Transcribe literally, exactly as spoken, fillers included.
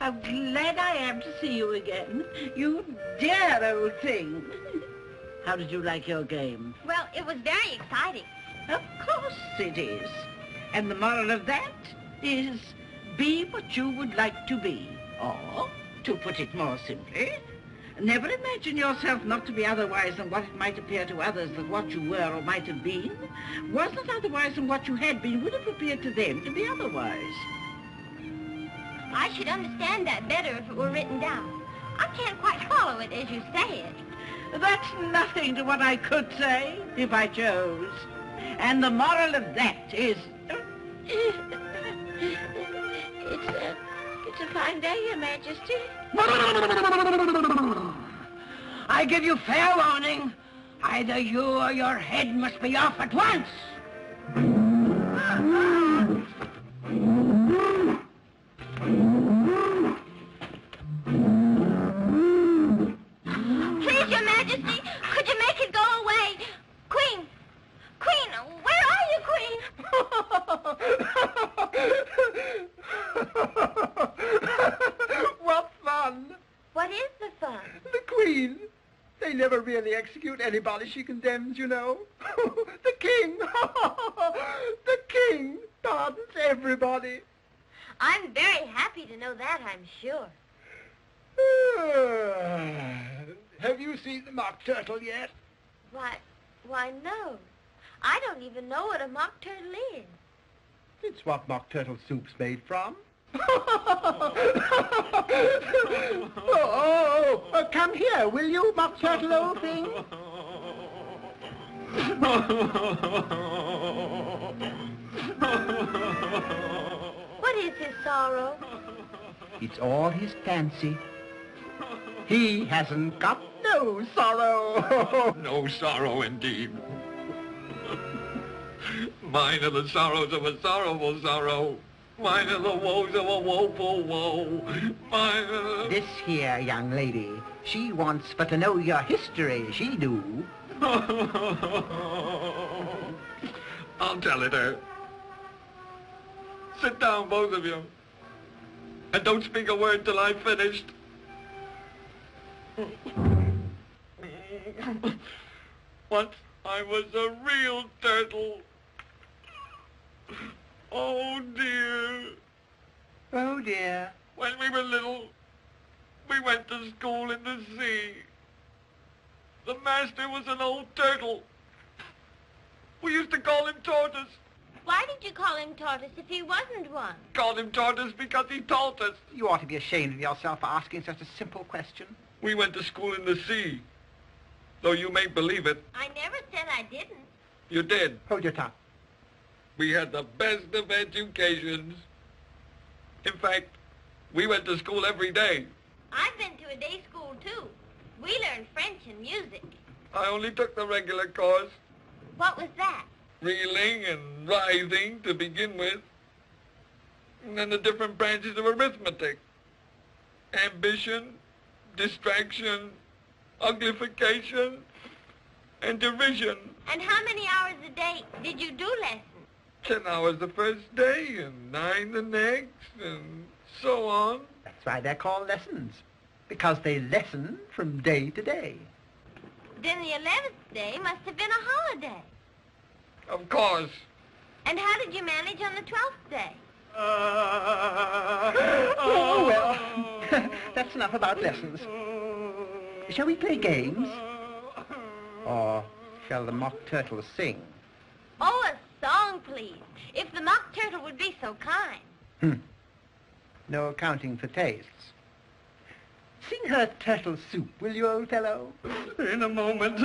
How glad I am to see you again. You dear old thing. How did you like your game? Well, it was very exciting. Of course it is. And the moral of that is be what you would like to be. Or, to put it more simply, never imagine yourself not to be otherwise than what it might appear to others that what you were or might have been wasn't otherwise than what you had been would have appeared to them to be otherwise. I should understand that better if it were written down. I can't quite follow it as you say it. That's nothing to what I could say if I chose. And the moral of that is... It's a, it's a fine day, Your Majesty. I give you fair warning. Either you or your head must be off at once. Please, Your Majesty, could you make it go away? Queen! Queen! Where are you, Queen? What fun! What is the fun? The Queen. They never really execute anybody she condemns, you know. The King. The King pardons everybody. I'm very happy to know that, I'm sure. Have you seen the Mock Turtle yet? Why, why, no. I don't even know what a mock turtle is. It's what Mock Turtle soup's made from. oh, oh, uh, come here, will you, Mock Turtle, old thing? What is his sorrow? It's all his fancy. He hasn't got no sorrow. No sorrow indeed. Mine are the sorrows of a sorrowful sorrow. Mine are the woes of a woeful woe. Mine are the... This here young lady, she wants but to know your history, she do. I'll tell it her. Sit down, both of you. And don't speak a word till I've finished. Once I was a real turtle. Oh, dear. Oh, dear. When we were little, we went to school in the sea. The master was an old turtle. We used to call him Tortoise. Why did you call him Tortoise if he wasn't one? Called him Tortoise because he taught us. You ought to be ashamed of yourself for asking such a simple question. We went to school in the sea. Though you may believe it, I never said I didn't. you did. Hold your tongue. We had the best of educations. In fact, we went to school every day. I've been to a day school, too. We learned French and music. I only took the regular course, What was that? reeling and rising to begin with, and then the different branches of arithmetic. Ambition, distraction, uglification, and derision. And how many hours a day did you do lessons? Ten hours the first day, and nine the next, and so on. That's why they're called lessons. Because they lessen from day to day. Then the eleventh day must have been a holiday. Of course. And how did you manage on the twelfth day? Oh, well, that's enough about lessons. Shall we play games? Or shall the Mock Turtle sing? Oh, a song, please. If the Mock Turtle would be so kind. Hmm. No accounting for tastes. Sing her Turtle Soup, will you, old fellow? In a moment.